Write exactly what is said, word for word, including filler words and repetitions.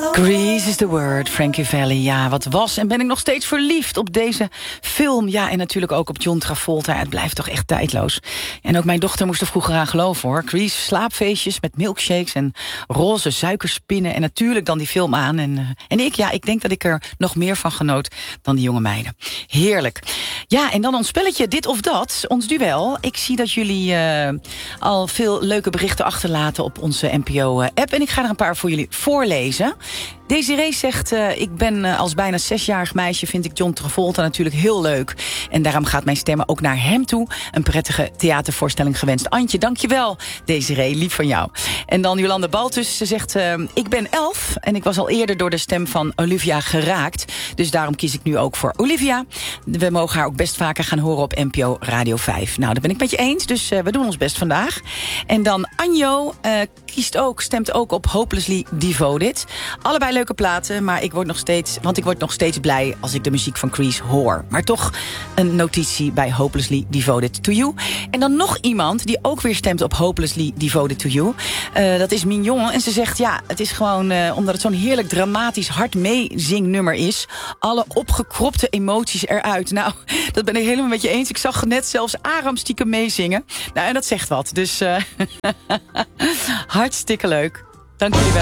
Grease is the word, Frankie Valli. Ja, wat was en ben ik nog steeds verliefd op deze film. Ja, en natuurlijk ook op John Travolta. Het blijft toch echt tijdloos. En ook mijn dochter moest er vroeger aan geloven, hoor. Grease, slaapfeestjes met milkshakes en roze suikerspinnen. En natuurlijk dan die film aan. En, uh, en ik, ja, ik denk dat ik er nog meer van genoot dan die jonge meiden. Heerlijk. Ja, en dan ons spelletje Dit of Dat, ons duel. Ik zie dat jullie uh, al veel leuke berichten achterlaten op onze N P O-app. En ik ga er een paar voor jullie voorlezen. Desiree zegt, uh, ik ben uh, als bijna zesjarig meisje... vind ik John Travolta natuurlijk heel leuk. En daarom gaat mijn stemmen ook naar hem toe. Een prettige theatervoorstelling gewenst. Antje, dankjewel, Desiree, lief van jou. En dan Jolande Baltus, ze zegt... Uh, ik ben elf en ik was al eerder door de stem van Olivia geraakt. Dus daarom kies ik nu ook voor Olivia. We mogen haar ook best vaker gaan horen op N P O Radio vijf. Nou, dat ben ik met je eens, dus uh, we doen ons best vandaag. En dan Anjo uh, kiest ook, stemt ook op Hopelessly Devoted. Allebei leuke platen, maar ik word nog steeds, want ik word nog steeds blij als ik de muziek van Grease hoor. Maar toch een notitie bij Hopelessly Devoted to You. En dan nog iemand die ook weer stemt op Hopelessly Devoted to You. Uh, dat is Mignon. En ze zegt, ja, het is gewoon, uh, omdat het zo'n heerlijk dramatisch hard meezingnummer is. Alle opgekropte emoties eruit. Nou, dat ben ik helemaal met je eens. Ik zag net zelfs Aram stiekem meezingen. Nou, en dat zegt wat. Dus uh, hartstikke leuk. Dank jullie wel.